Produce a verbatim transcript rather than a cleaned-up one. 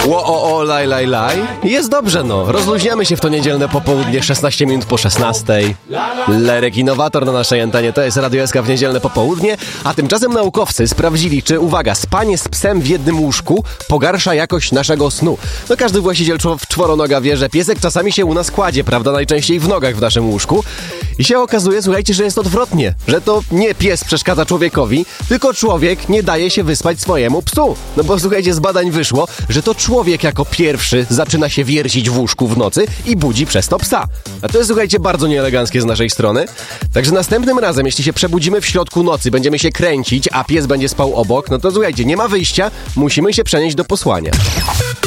Ło, o, o, laj, laj, laj. Jest dobrze, no. Rozluźniamy się w to niedzielne popołudnie, szesnaście minut po szesnastej. Lerek Innowator na naszej antenie, to jest Radio S K w niedzielne popołudnie, a tymczasem naukowcy sprawdzili, czy, uwaga, spanie z psem w jednym łóżku pogarsza jakość naszego snu. No każdy właściciel czw- czworonoga wie, że piesek czasami się u nas kładzie, prawda, najczęściej w nogach w naszym łóżku. I się okazuje, słuchajcie, że jest odwrotnie, że to nie pies przeszkadza człowiekowi, tylko człowiek nie daje się wyspać swojemu psu. No bo słuchajcie, z badań wyszło, że to człowiek jako pierwszy zaczyna się wiercić w łóżku w nocy i budzi przez to psa. A to jest, słuchajcie, bardzo nieeleganckie z naszej strony. Także następnym razem, jeśli się przebudzimy w środku nocy, będziemy się kręcić, a pies będzie spał obok, no to słuchajcie, nie ma wyjścia, musimy się przenieść do posłania.